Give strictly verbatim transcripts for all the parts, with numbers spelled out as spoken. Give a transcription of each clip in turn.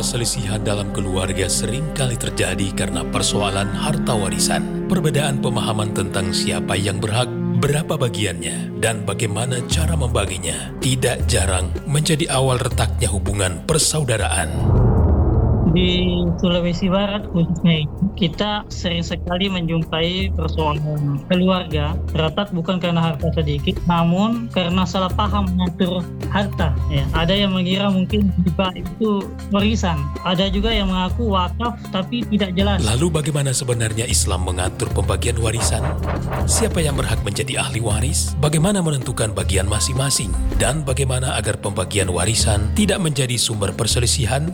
Perselisihan dalam keluarga sering kali terjadi karena persoalan harta warisan. Perbedaan pemahaman tentang siapa yang berhak, berapa bagiannya, dan bagaimana cara membaginya tidak jarang menjadi awal retaknya hubungan persaudaraan. Di Sulawesi Barat khususnya kita sering sekali menjumpai persoalan keluarga retak bukan karena harta sedikit, namun karena salah paham mengatur harta. Ya, ada yang mengira mungkin hibah itu warisan, ada juga yang mengaku wakaf tapi tidak jelas. Lalu bagaimana sebenarnya Islam mengatur pembagian warisan? Siapa yang berhak menjadi ahli waris? Bagaimana menentukan bagian masing-masing? Dan bagaimana agar pembagian warisan tidak menjadi sumber perselisihan?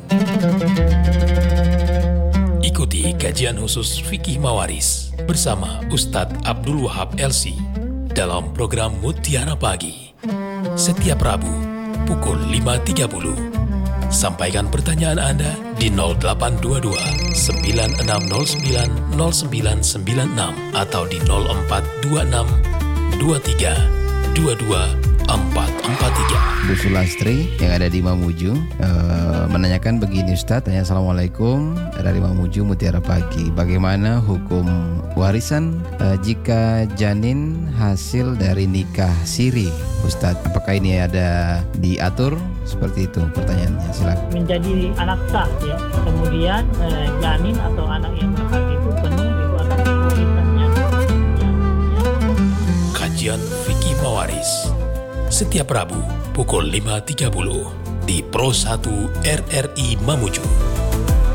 Ikuti kajian khusus Fikih Mawaris bersama Ustadz Abdul Wahab L C dalam program Mutiara Pagi setiap Rabu pukul lima tiga puluh. Sampaikan pertanyaan Anda di nol delapan dua dua sembilan enam nol sembilan nol sembilan sembilan enam atau di nol empat dua enam dua tiga dua dua empat empat tiga. Bu Sulastri yang ada di Mamuju uh, menanyakan begini Ustadz, tanya Assalamualaikum dari Mamuju Mutiara Pagi. Bagaimana hukum warisan uh, jika janin hasil dari nikah siri Ustadz? Apakah ini ada diatur seperti itu? Pertanyaannya silakan. Menjadi anak sah ya, kemudian eh, janin atau anak yang berhak itu penuh itu akan kesulitannya. Kajian Fikih Mawaris setiap Rabu pukul lima tiga puluh di Pro satu R R I Mamuju.